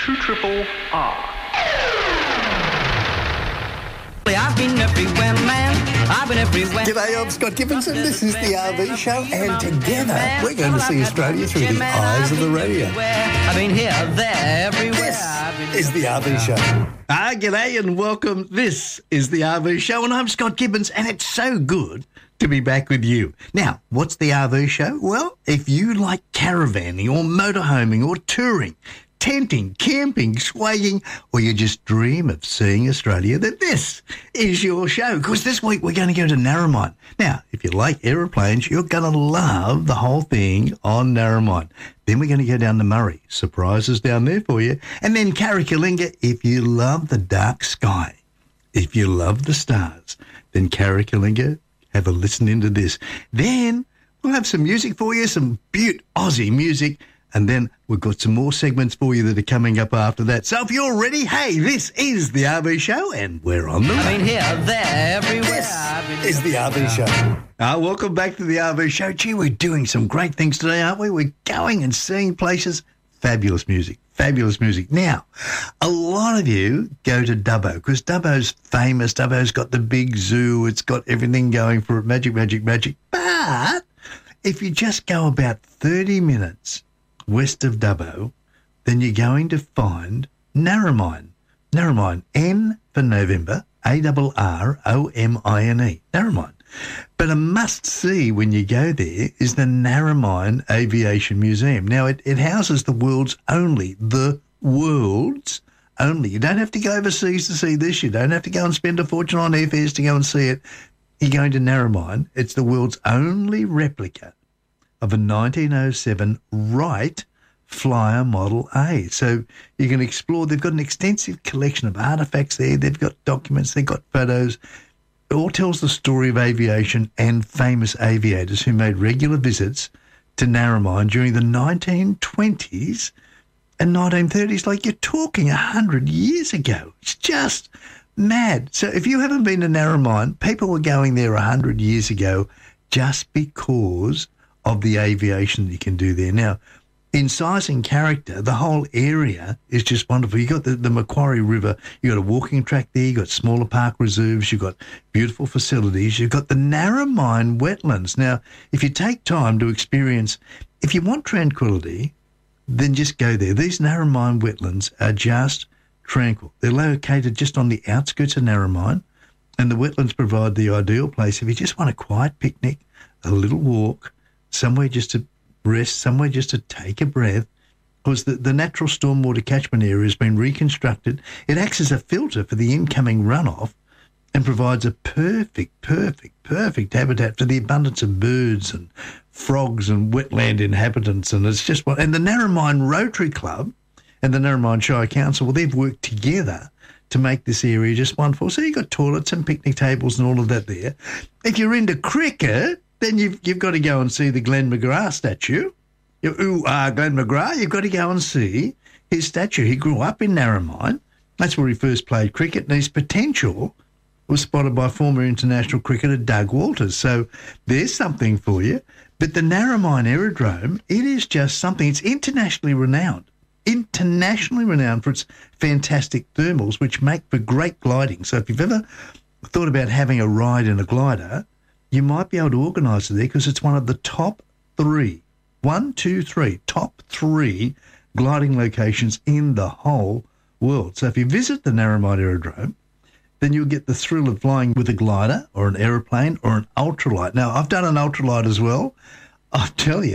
2RRR. I've been everywhere, man. I've been everywhere. G'day, I'm Scott Gibbons and this is the RV Show, and together we're going to see Australia through the eyes of the radio. I've been here, there, everywhere. This is the RV Show. G'day and welcome. This is the RV Show and I'm Scott Gibbons, and it's so good to be back with you. Now, what's the RV Show? Well, if you like caravanning or motorhoming or touring, tenting, camping, swagging, or you just dream of seeing Australia, then this is your show, because this week we're going to go to Narromine. Now, if you like aeroplanes, you're going to love the whole thing on Narromine. Then we're going to go down to Murray. Surprises down there for you. And then Carrickalinga, if you love the dark sky, if you love the stars, then Carrickalinga, have a listen into this. Then we'll have some music for you, some beaut Aussie music, and then we've got some more segments for you that are coming up after that. So if you're ready, hey, this is the RV Show, and we're on the way. I've been here, there, everywhere. This is the RV Show. Welcome back to the RV Show. Gee, we're doing some great things today, aren't we? We're going and seeing places. Fabulous music. Fabulous music. Now, a lot of you go to Dubbo because Dubbo's famous. Dubbo's got the big zoo. It's got everything going for it. Magic, magic, magic. But if you just go about 30 minutes west of Dubbo, then you're going to find Narromine. Narromine, N for November, A-R-R-O-M-I-N-E, Narromine. But a must-see when you go there is the Narromine Aviation Museum. Now, it houses the world's only, you don't have to go overseas to see this. You don't have to go and spend a fortune on airfares to go and see it. You're going to Narromine. It's the world's only replica of a 1907 Wright Flyer Model A. So you can explore. They've got an extensive collection of artefacts there. They've got documents. They've got photos. It all tells the story of aviation and famous aviators who made regular visits to Narromine during the 1920s and 1930s. Like, you're talking 100 years ago. It's just mad. So if you haven't been to Narromine, people were going there 100 years ago just because of the aviation that you can do there. Now, in size and character, the whole area is just wonderful. You've got the Macquarie River, you've got a walking track there, you've got smaller park reserves, you've got beautiful facilities, you've got the Narromine wetlands. Now, if you take time to experience, if you want tranquility, then just go there. These Narromine wetlands are just tranquil. They're located just on the outskirts of Narromine, and the wetlands provide the ideal place if you just want a quiet picnic, a little walk, somewhere just to rest, somewhere just to take a breath, because the natural stormwater catchment area has been reconstructed. It acts as a filter for the incoming runoff and provides a perfect habitat for the abundance of birds and frogs and wetland inhabitants. And it's just and the Narromine Rotary Club and the Narromine Shire Council, well, they've worked together to make this area just wonderful. So you've got toilets and picnic tables and all of that there. If you're into cricket, then you've got to go and see the Glenn McGrath statue. Glenn McGrath, you've got to go and see his statue. He grew up in Narromine. That's where he first played cricket, and his potential was spotted by former international cricketer Doug Walters. So there's something for you. But the Narromine Aerodrome, it is just something. It's internationally renowned for its fantastic thermals, which make for great gliding. So if you've ever thought about having a ride in a glider, you might be able to organise it there because it's one of the top three gliding locations in the whole world. So if you visit the Narromine Aerodrome, then you'll get the thrill of flying with a glider or an aeroplane or an ultralight. Now, I've done an ultralight as well. I tell you,